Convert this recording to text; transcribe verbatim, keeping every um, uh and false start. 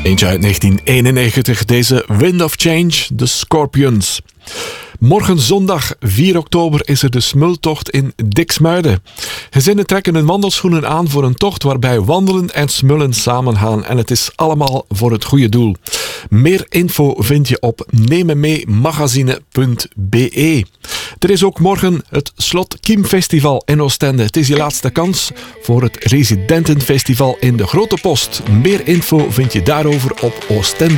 Eentje uit negentien eenennegentig, deze Wind of Change, de Scorpions. Morgen zondag vier oktober is er de smultocht in Diksmuiden. Gezinnen trekken hun wandelschoenen aan voor een tocht waarbij wandelen en smullen samengaan. En het is allemaal voor het goede doel. Meer info vind je op nemenmeemagazine punt be. Er is ook morgen het Slot Kiem Festival in Oostende. Het is je laatste kans voor het Residentenfestival in de Grote Post. Meer info vind je daarover op oostende